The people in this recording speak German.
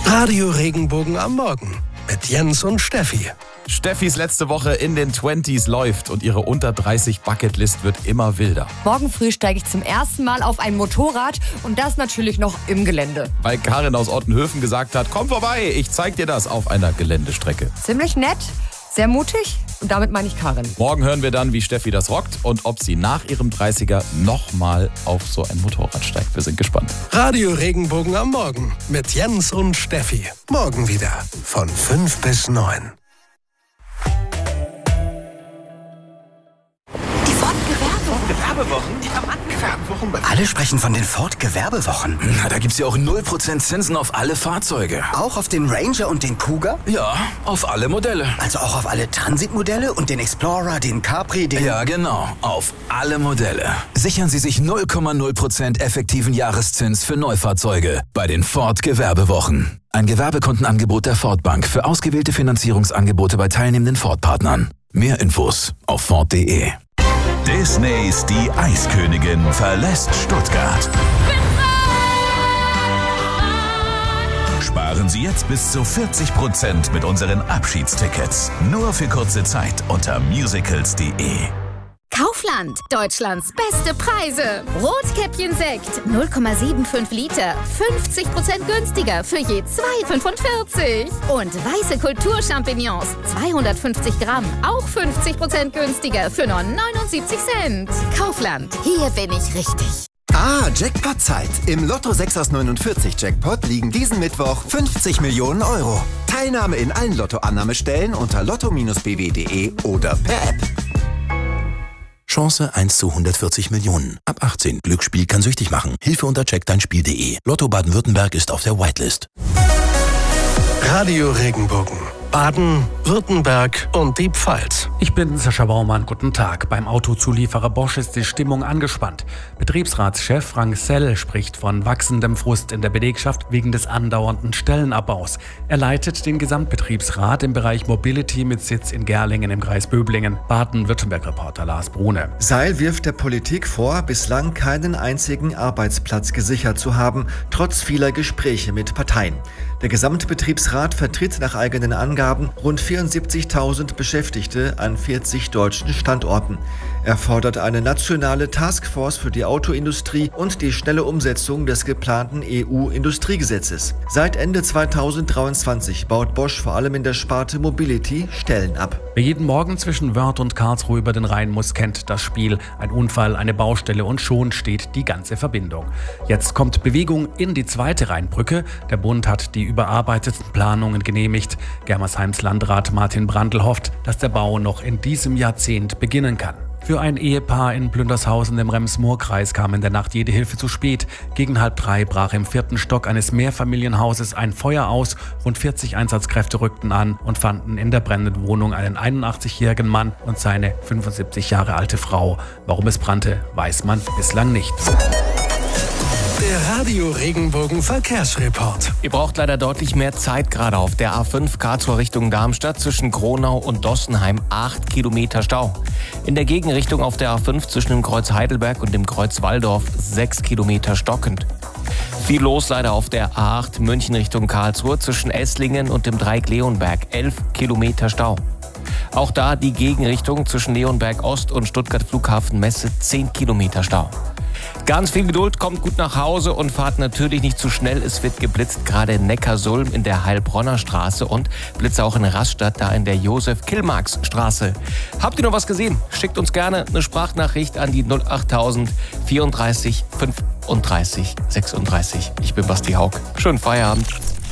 Radio Regenbogen am Morgen mit Jens und Steffi. Steffis letzte Woche in den 20s läuft und ihre unter 30 Bucketlist wird immer wilder. Morgen früh steige ich zum ersten Mal auf ein Motorrad und das natürlich noch im Gelände. Weil Karin aus Ottenhöfen gesagt hat, komm vorbei, ich zeig dir das auf einer Geländestrecke. Ziemlich nett, sehr mutig und damit meine ich Karin. Morgen hören wir dann, wie Steffi das rockt und ob sie nach ihrem 30er nochmal auf so ein Motorrad steigt. Wir sind gespannt. Radio Regenbogen am Morgen mit Jens und Steffi. Morgen wieder von 5 bis 9. Gewerbewochen? Ja, Mann, Gewerbewochen. Alle sprechen von den Ford-Gewerbewochen. Na, da gibt's ja auch 0% Zinsen auf alle Fahrzeuge. Auch auf den Ranger und den Cougar? Ja, auf alle Modelle. Also auch auf alle Transitmodelle und den Explorer, den Capri, den... Ja, genau, auf alle Modelle. Sichern Sie sich 0,0% effektiven Jahreszins für Neufahrzeuge bei den Ford-Gewerbewochen. Ein Gewerbekundenangebot der Ford Bank für ausgewählte Finanzierungsangebote bei teilnehmenden Ford-Partnern. Mehr Infos auf Ford.de. Disneys Die Eiskönigin verlässt Stuttgart. Sparen Sie jetzt bis zu 40% mit unseren Abschiedstickets. Nur für kurze Zeit unter musicals.de. Kaufland, Deutschlands beste Preise. Rotkäppchen-Sekt, 0,75 Liter, 50% günstiger für je 2,45. Und weiße Kulturchampignons, 250 Gramm, auch 50% günstiger für nur 79 Cent. Kaufland, hier bin ich richtig. Jackpot-Zeit. Im Lotto 6 aus 49 Jackpot liegen diesen Mittwoch 50 Millionen Euro. Teilnahme in allen Lotto-Annahmestellen unter lotto-bw.de oder per App. Chance 1 zu 140 Millionen. Ab 18. Glücksspiel kann süchtig machen. Hilfe unter checkdeinspiel.de. Lotto Baden-Württemberg ist auf der Whitelist. Radio Regenbogen. Baden, Württemberg und die Pfalz. Ich bin Sascha Baumann, guten Tag. Beim Autozulieferer Bosch ist die Stimmung angespannt. Betriebsratschef Frank Sell spricht von wachsendem Frust in der Belegschaft wegen des andauernden Stellenabbaus. Er leitet den Gesamtbetriebsrat im Bereich Mobility mit Sitz in Gerlingen im Kreis Böblingen. Baden-Württemberg-Reporter Lars Brune. Sell wirft der Politik vor, bislang keinen einzigen Arbeitsplatz gesichert zu haben, trotz vieler Gespräche mit Parteien. Der Gesamtbetriebsrat vertritt nach eigenen Angaben rund 74.000 Beschäftigte an 40 deutschen Standorten. Er fordert eine nationale Taskforce für die Autoindustrie und die schnelle Umsetzung des geplanten EU-Industriegesetzes. Seit Ende 2023 baut Bosch vor allem in der Sparte Mobility Stellen ab. Wer jeden Morgen zwischen Wörth und Karlsruhe über den Rhein muss, kennt das Spiel. Ein Unfall, eine Baustelle und schon steht die ganze Verbindung. Jetzt kommt Bewegung in die zweite Rheinbrücke. Der Bund hat die überarbeiteten Planungen genehmigt. Germersheims Landrat Martin Brandl hofft, dass der Bau noch in diesem Jahrzehnt beginnen kann. Für ein Ehepaar in Plündershausen im Rems-Murr-Kreis kam in der Nacht jede Hilfe zu spät. Gegen 2:30 brach im 4. Stock eines Mehrfamilienhauses ein Feuer aus. Rund 40 Einsatzkräfte rückten an und fanden in der brennenden Wohnung einen 81-jährigen Mann und seine 75 Jahre alte Frau. Warum es brannte, weiß man bislang nicht. Der Radio Regenbogen Verkehrsreport. Ihr braucht leider deutlich mehr Zeit gerade auf der A5 Karlsruhe Richtung Darmstadt zwischen Gronau und Dossenheim 8 Kilometer Stau. In der Gegenrichtung auf der A5 zwischen dem Kreuz Heidelberg und dem Kreuz Walldorf 6 Kilometer stockend. Viel los leider auf der A8 München Richtung Karlsruhe zwischen Esslingen und dem Dreieck Leonberg 11 Kilometer Stau. Auch da die Gegenrichtung zwischen Leonberg Ost und Stuttgart Flughafen Messe 10 Kilometer Stau. Ganz viel Geduld, kommt gut nach Hause und fahrt natürlich nicht zu schnell. Es wird geblitzt, gerade in Neckarsulm in der Heilbronner Straße und Blitze auch in Rastatt, da in der Josef-Kilmarks-Straße. Habt ihr noch was gesehen? Schickt uns gerne eine Sprachnachricht an die 08000 34 35 36. Ich bin Basti Haug. Schönen Feierabend.